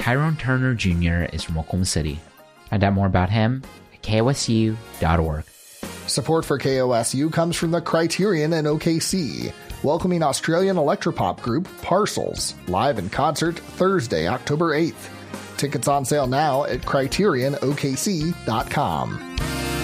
Tyrone Turner Jr. is from Oklahoma City. Find out more about him at kosu.org. Support for KOSU comes from the Criterion in OKC, welcoming Australian electropop group Parcels, live in concert Thursday, October 8th. Tickets on sale now at CriterionOKC.com.